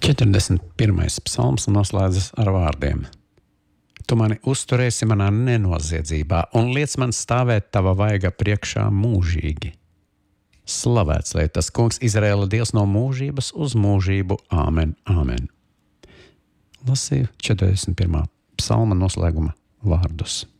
41. psalms noslēdzas ar vārdiem: Tu mani uzturēsi manā nenoziedzībā un liec man stāvēt tava vaiga priekšā mūžīgi. Slavēts lai tas kungs Izraēla Dievs no mūžības uz mūžību. Āmen, āmen. Lasīju 41. psalma noslēguma vārdus.